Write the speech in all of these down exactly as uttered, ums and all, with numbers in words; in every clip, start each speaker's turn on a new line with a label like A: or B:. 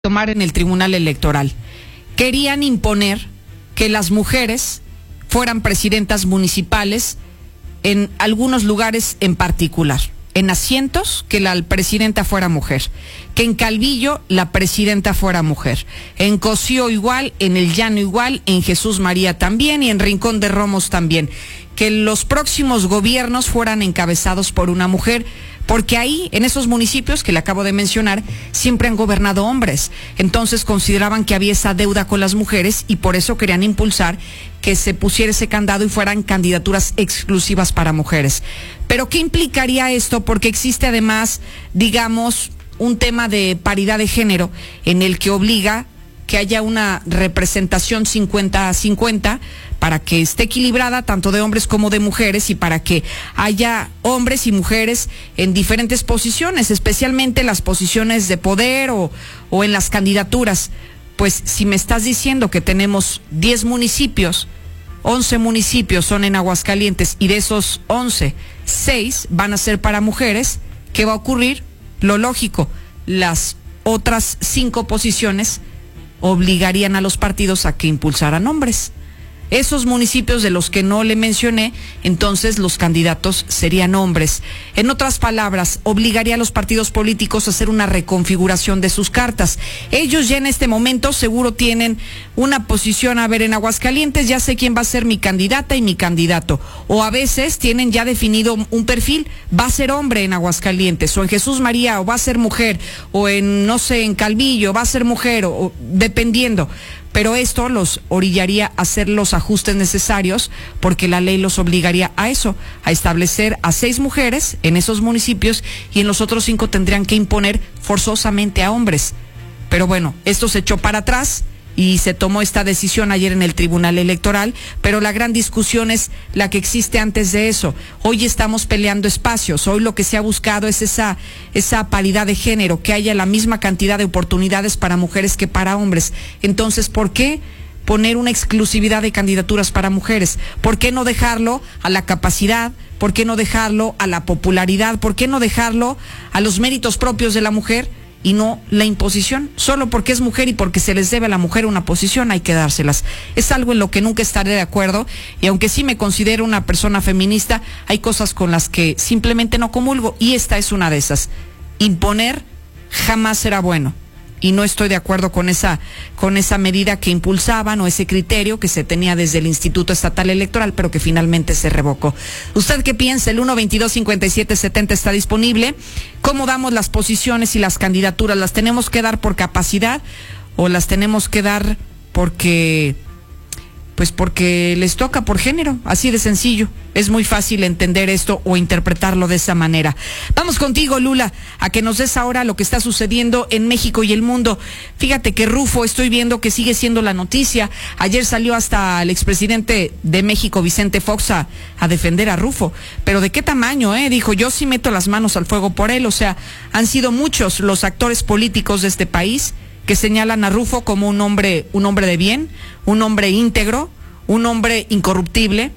A: tomar en el Tribunal Electoral. Querían imponer que las mujeres fueran presidentas municipales en algunos lugares en particular. En Asientos, que la presidenta fuera mujer. Que en Calvillo, la presidenta fuera mujer. En Cocío igual, en El Llano igual, en Jesús María también y en Rincón de Romos también. Que los próximos gobiernos fueran encabezados por una mujer, porque ahí, en esos municipios que le acabo de mencionar, siempre han gobernado hombres. Entonces consideraban que había esa deuda con las mujeres y por eso querían impulsar que se pusiera ese candado y fueran candidaturas exclusivas para mujeres. Pero ¿qué implicaría esto? Porque existe además, digamos, un tema de paridad de género en el que obliga que haya una representación cincuenta a cincuenta para que esté equilibrada tanto de hombres como de mujeres y para que haya hombres y mujeres en diferentes posiciones, especialmente las posiciones de poder o, o en las candidaturas. Pues si me estás diciendo que tenemos diez municipios, once municipios son en Aguascalientes y de esos once, seis van a ser para mujeres, ¿qué va a ocurrir? Lo lógico, las otras cinco posiciones obligarían a los partidos a que impulsaran hombres. Esos municipios de los que no le mencioné, entonces los candidatos serían hombres. En otras palabras, obligaría a los partidos políticos a hacer una reconfiguración de sus cartas. Ellos ya en este momento seguro tienen una posición, a ver, en Aguascalientes ya sé quién va a ser mi candidata y mi candidato. O a veces tienen ya definido un perfil, va a ser hombre en Aguascalientes, o en Jesús María, o va a ser mujer, o en, no sé, en Calvillo, va a ser mujer, o, o dependiendo. Pero esto los orillaría a hacer los ajustes necesarios porque la ley los obligaría a eso, a establecer a seis mujeres en esos municipios y en los otros cinco tendrían que imponer forzosamente a hombres. Pero bueno, esto se echó para atrás y se tomó esta decisión ayer en el Tribunal Electoral, pero la gran discusión es la que existe antes de eso. Hoy estamos peleando espacios, hoy lo que se ha buscado es esa, esa paridad de género, que haya la misma cantidad de oportunidades para mujeres que para hombres. Entonces, ¿por qué poner una exclusividad de candidaturas para mujeres? ¿Por qué no dejarlo a la capacidad? ¿Por qué no dejarlo a la popularidad? ¿Por qué no dejarlo a los méritos propios de la mujer? Y no la imposición, solo porque es mujer y porque se les debe a la mujer una posición hay que dárselas. Es algo en lo que nunca estaré de acuerdo y aunque sí me considero una persona feminista, hay cosas con las que simplemente no comulgo y esta es una de esas. Imponer jamás será bueno y no estoy de acuerdo con esa, con esa medida que impulsaban o ese criterio que se tenía desde el Instituto Estatal Electoral, pero que finalmente se revocó. ¿Usted qué piensa? El uno veintidós cincuenta y siete setenta está disponible. ¿Cómo damos las posiciones y las candidaturas? ¿Las tenemos que dar por capacidad o las tenemos que dar porque, pues porque les toca por género? Así de sencillo. Es muy fácil entender esto o interpretarlo de esa manera. Vamos contigo, Lula, a que nos des ahora lo que está sucediendo en México y el mundo. Fíjate que Rufo, estoy viendo que sigue siendo la noticia. Ayer salió hasta el expresidente de México, Vicente Fox, a, a defender a Rufo. Pero ¿de qué tamaño, eh? Dijo, yo sí meto las manos al fuego por él. O sea, han sido muchos los actores políticos de este país que señalan a Rufo como un hombre, un hombre de bien, un hombre íntegro, un hombre incorruptible,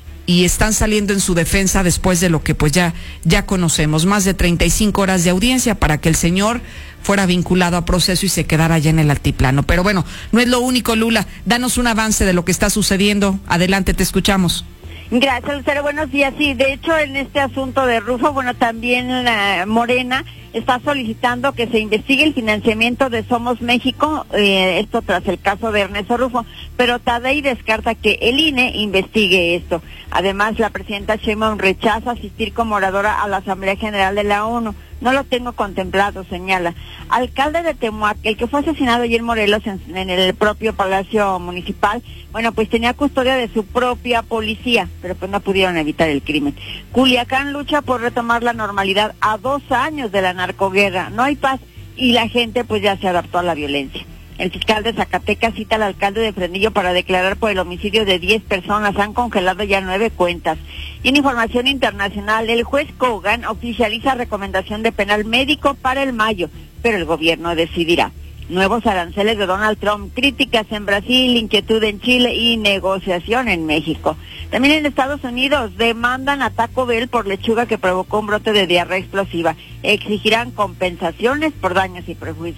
A: y están saliendo en su defensa después de lo que pues ya, ya conocemos, más de treinta y cinco horas de audiencia para que el señor fuera vinculado a proceso y se quedara allá en el altiplano. Pero bueno, no es lo único, Lula, danos un avance de lo que está sucediendo, adelante, te escuchamos.
B: Gracias, Lucero, buenos días. Sí, de hecho, en este asunto de Rufo, bueno, también la Morena está solicitando que se investigue el financiamiento de Somos México, eh, esto tras el caso de Ernesto Rufo, pero Tadei descarta que el I N E investigue esto. Además, la presidenta Sheinbaum rechaza asistir como oradora a la Asamblea General de la ONU. No lo tengo contemplado, señala. Alcalde de Temuac, el que fue asesinado ayer en Morelos en, en el propio Palacio Municipal, bueno, pues tenía custodia de su propia policía, pero pues no pudieron evitar el crimen. Culiacán lucha por retomar la normalidad a dos años de la narcoguerra. No hay paz y la gente pues ya se adaptó a la violencia. El fiscal de Zacatecas cita al alcalde de Fresnillo para declarar por el homicidio de diez personas. Han congelado ya nueve cuentas. Y en información internacional, el juez Kogan oficializa recomendación de penal médico para el mayo, pero el gobierno decidirá. Nuevos aranceles de Donald Trump, críticas en Brasil, inquietud en Chile y negociación en México. También en Estados Unidos demandan a Taco Bell por lechuga que provocó un brote de diarrea explosiva. Exigirán compensaciones por daños y perjuicios.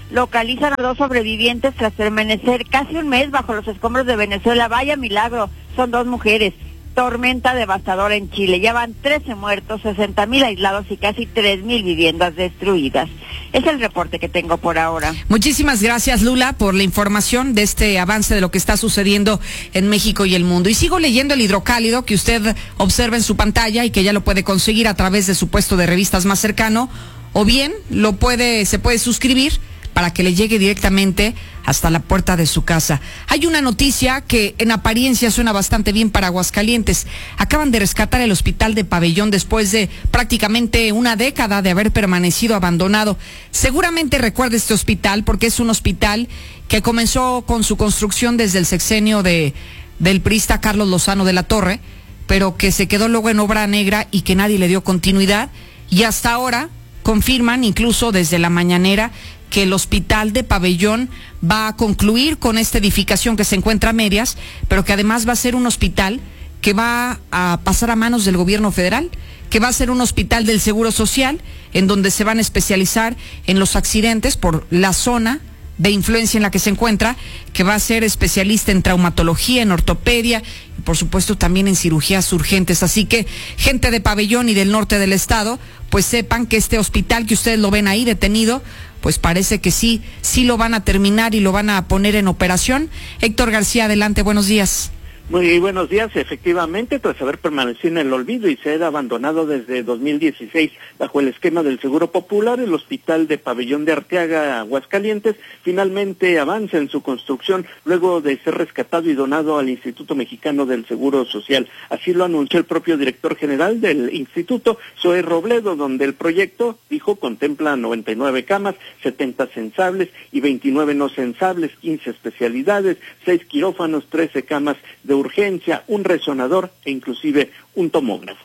B: localizan a dos sobrevivientes tras permanecer casi un mes bajo los escombros de Venezuela. Vaya milagro, son dos mujeres. Tormenta devastadora en Chile. Ya van trece muertos, sesenta mil aislados y casi tres mil viviendas destruidas. Es el reporte que tengo por ahora.
A: Muchísimas gracias, Lula, por la información de este avance de lo que está sucediendo en México y el mundo. Y sigo leyendo el hidrocálido que usted observa en su pantalla y que ya lo puede conseguir a través de su puesto de revistas más cercano, o bien lo puede, se puede suscribir para que le llegue directamente hasta la puerta de su casa. Hay una noticia que en apariencia suena bastante bien para Aguascalientes. Acaban de rescatar el hospital de Pabellón después de prácticamente una década de haber permanecido abandonado. Seguramente recuerda este hospital porque es un hospital que comenzó con su construcción desde el sexenio de del priista Carlos Lozano de la Torre, pero que se quedó luego en obra negra y que nadie le dio continuidad. Y hasta ahora confirman, incluso desde la mañanera, que el hospital de Pabellón va a concluir con esta edificación que se encuentra a medias, pero que además va a ser un hospital que va a pasar a manos del gobierno federal, que va a ser un hospital del Seguro Social, en donde se van a especializar en los accidentes por la zona de influencia en la que se encuentra, que va a ser especialista en traumatología, en ortopedia y por supuesto también en cirugías urgentes. Así que gente de Pabellón y del norte del estado, pues sepan que este hospital que ustedes lo ven ahí detenido, pues parece que sí, sí lo van a terminar y lo van a poner en operación. Héctor García, adelante, buenos días.
C: Muy buenos días. Efectivamente, tras haber permanecido en el olvido y ser abandonado desde dos mil dieciséis bajo el esquema del Seguro Popular, el Hospital de Pabellón de Arteaga, Aguascalientes, finalmente avanza en su construcción luego de ser rescatado y donado al Instituto Mexicano del Seguro Social. Así lo anunció el propio director general del instituto, Zoe Robledo, donde el proyecto, dijo, contempla noventa y nueve camas, setenta sensables y veintinueve no sensables, quince especialidades, seis quirófanos, trece camas de urgencia, un resonador e inclusive un tomógrafo.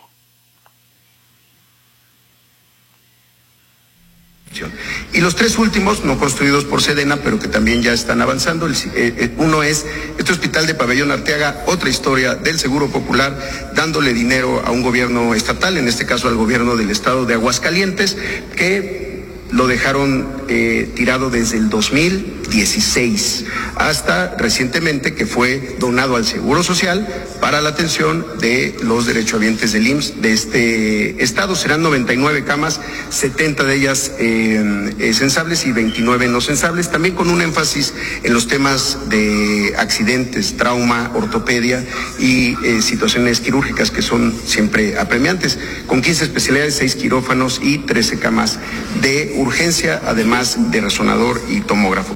D: Y los tres últimos, no construidos por Sedena, pero que también ya están avanzando. El, eh, uno es este hospital de Pabellón Arteaga, otra historia del Seguro Popular, dándole dinero a un gobierno estatal, en este caso al gobierno del estado de Aguascalientes, que lo dejaron eh, tirado desde el dos mil dieciséis hasta recientemente, que fue donado al Seguro Social para la atención de los derechohabientes del I M S S de este estado. Serán noventa y nueve camas, setenta de ellas eh, eh, sensables y veintinueve no sensables, también con un énfasis en los temas de accidentes, trauma, ortopedia y eh, situaciones quirúrgicas que son siempre apremiantes, con quince especialidades, seis quirófanos y trece camas de urgencia, además de resonador y tomógrafo.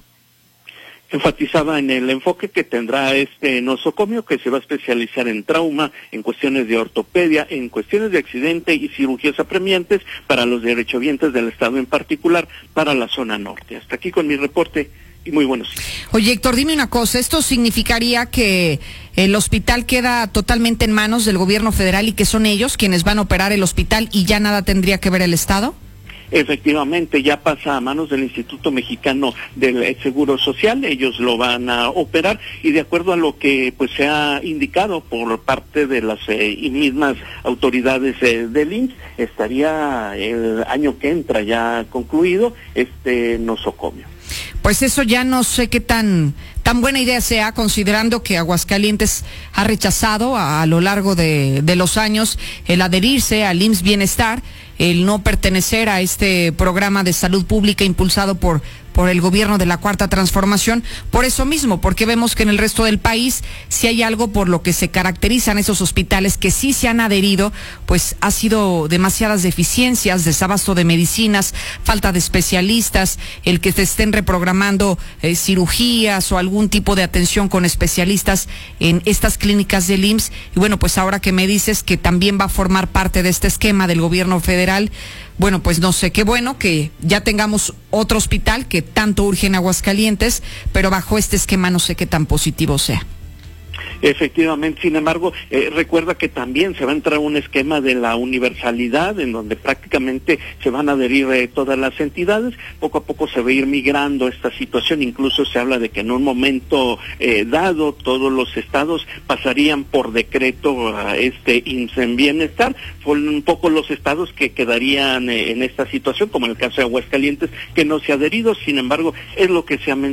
C: Enfatizaba en el enfoque que tendrá este nosocomio, que se va a especializar en trauma, en cuestiones de ortopedia, en cuestiones de accidente y cirugías apremiantes para los derechohabientes del estado, en particular para la zona norte. Hasta aquí con mi reporte y muy buenos días.
A: Oye, Héctor, dime una cosa, ¿esto significaría que el hospital queda totalmente en manos del gobierno federal y que son ellos quienes van a operar el hospital y ya nada tendría que ver el estado?
C: Efectivamente, ya pasa a manos del Instituto Mexicano del Seguro Social, ellos lo van a operar y de acuerdo a lo que pues se ha indicado por parte de las eh, mismas autoridades eh, del I M S S, estaría el año que entra ya concluido este nosocomio.
A: Pues eso ya no sé qué tan tan buena idea sea, considerando que Aguascalientes ha rechazado a, a lo largo de, de los años el adherirse al I M S S Bienestar, el no pertenecer a este programa de salud pública impulsado por por el gobierno de la Cuarta Transformación, por eso mismo, porque vemos que en el resto del país, si hay algo por lo que se caracterizan esos hospitales que sí se han adherido, pues ha sido demasiadas deficiencias, desabasto de medicinas, falta de especialistas, el que se estén reprogramando eh, cirugías o algún tipo de atención con especialistas en estas clínicas del I M S S. Y bueno, pues ahora que me dices que también va a formar parte de este esquema del gobierno federal, bueno, pues no sé, qué bueno que ya tengamos otro hospital que tanto urge en Aguascalientes, pero bajo este esquema no sé qué tan positivo sea.
C: Efectivamente, sin embargo, eh, recuerda que también se va a entrar un esquema de la universalidad, en donde prácticamente se van a adherir eh, todas las entidades. Poco a poco se va a ir migrando esta situación, incluso se habla de que en un momento eh, dado todos los estados pasarían por decreto a este I M S S en Bienestar. Son un poco los estados que quedarían eh, en esta situación, como en el caso de Aguascalientes, que no se ha adherido. Sin embargo, es lo que se ha mencionado